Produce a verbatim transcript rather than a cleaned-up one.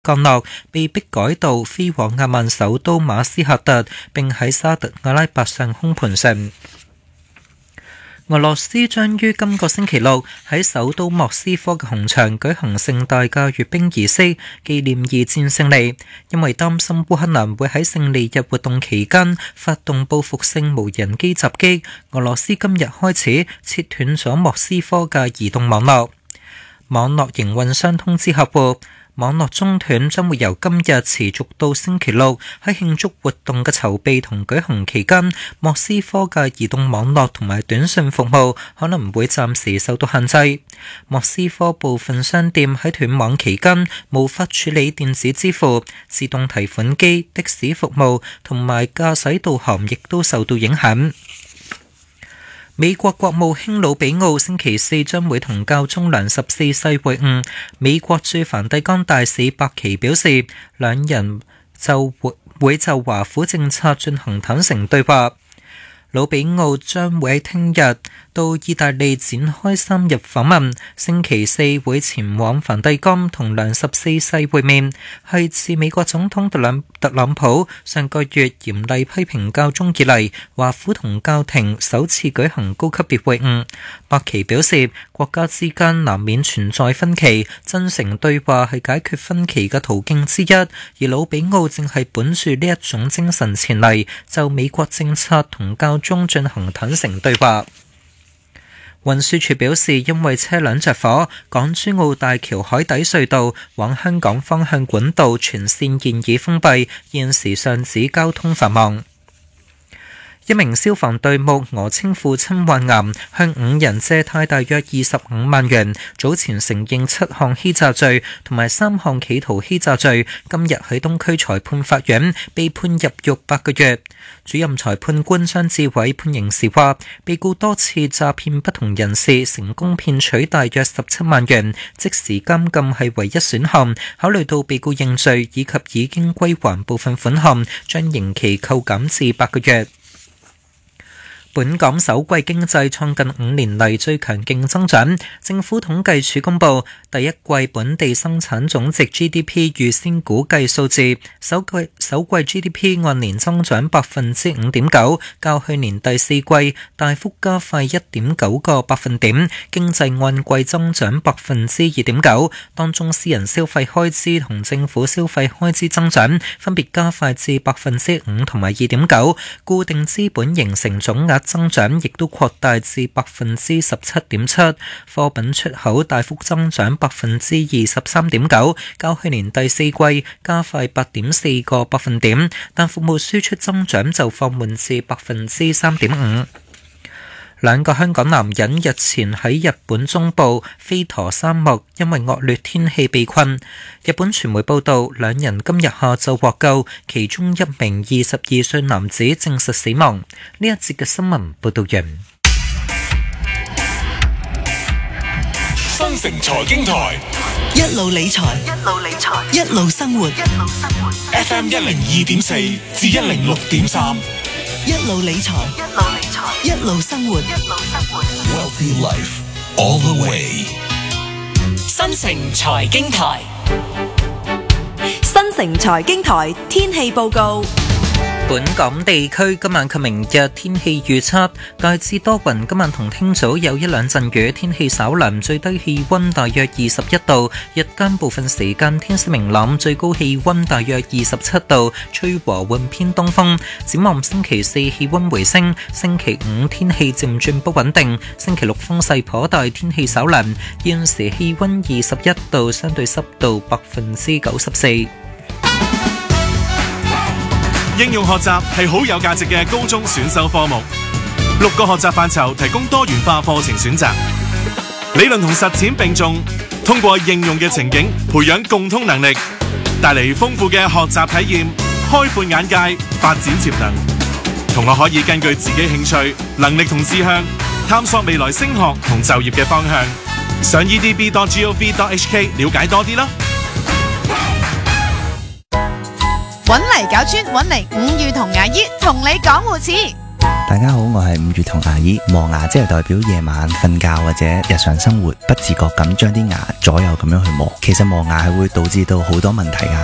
降落，被迫改道飛往阿曼首都馬斯喀特，並喺沙特阿拉伯上空盤旋。俄羅斯將於今個星期六喺首都莫斯科嘅紅場舉行盛大嘅閱兵儀式，紀念二戰勝利。因為擔心烏克蘭會喺勝利日活動期間發動報復性無人機襲擊，俄羅斯今日開始切斷咗莫斯科嘅移動網絡。網絡營運商通知客戶，網絡中斷將會由今日持續到星期六。喺慶祝活動嘅籌備同舉行期間，莫斯科嘅移動網絡同埋短信服務可能會暫時受到限制。莫斯科部分商店喺斷網期間無法處理電子支付，自動提款機、的士服務同埋駕駛導航亦都受到影響。美國國務卿魯比奧星期四將會同教宗良十四世會晤。美國駐梵蒂岡大使伯奇表示，兩人就會會就華府政策進行坦誠對話。魯比奧將會喺聽日到意大利展開三日訪問，星期四會前往梵蒂岡同良十四世會面，係自美國總統特朗特朗普上個月嚴厲批評教宗以嚟，華府同教廷首次舉行高級別會晤。伯奇表示，國家之間難免存在分歧，真誠對話係解決分歧嘅途徑之一，而魯比奧正係本住呢一種精神前嚟，就美國政策同教中進行坦誠對話。運輸署表示，因為車輛着火，港珠澳大橋海底隧道往香港方向管道全線現已封閉，現時上址交通繁忙。一名消防隊目訛稱父親患癌，向五人借貸大約二十五萬元。早前承認七項欺詐罪同埋三項企圖欺詐罪，今日喺東區裁判法院被判入獄八個月。主任裁判官張志偉判刑時話，被告多次詐騙不同人士，成功騙取大約十七萬元，即時監禁係唯一選項。考慮到被告認罪以及已經歸還部分款項，將刑期扣減至八個月。本港首季經濟創近五年嚟最強勁增長。政府統計處公布第一季本地生產總值 G D P 預先估計數字，首季首季 G D P 按年增長百分之五點九，較去年第四季大幅加快一點九個百分點，經濟按季增長百分之二點九，當中私人消費開支同政府消費開支增長分別加快至百分之五同埋二點九，固定資本形成總額增長亦都擴大至百分之十七點七，貨品出口大幅增長百分之二十三點九，較去年第四季加快八點四個百分點，但服務輸出增長就放緩至百分之三點五。兩個香港男人日前喺日本中部飛陀山脈因為惡劣天氣被困。日本傳媒報道，兩人今日下晝獲救，其中一名二十二歲男子證實死亡。呢一節嘅新聞報道完。 新城財經台一路理財，一路理財，一路生活，一路生活。 F M 一零二點四至一零六點三， 一路理財，一路理財，一路生活，一路生活。 Wealthy Life all the way。 新城財經台， 新城財經台天氣報告。 本港地區今晚及明日天氣預測大致多雲，今晚同聽早有一兩陣雨，天氣稍涼，最低氣溫大約二十一度，日間部分時間天色明朗，最高氣溫大約二十七度，吹和緩偏東風。展望星期四氣溫回升，星期五天氣漸轉不穩定，星期六風勢頗大，天氣稍涼。現時氣溫二十一度，相對濕度百分之九十四。 應用學習係好有價值嘅高中選修科目，六個學習範疇提供多元化課程選擇，理論同實踐並重，通過應用嘅情景培養共通能力，帶嚟豐富嘅學習體驗，開闊眼界，發展潛能。同學可以根據自己興趣、能力同志向，探索未來升學同就業嘅方向。上 e d b dot gov dot h k 了解多啲啦。 搵嚟搞專，搵嚟五月同牙醫同你講護齒， 大家好，我係五月同牙醫。磨牙即係代表夜晚瞓覺或者日常生活不自覺咁將啲牙左右咁樣去磨，其實磨牙係會導致到好多問題噶。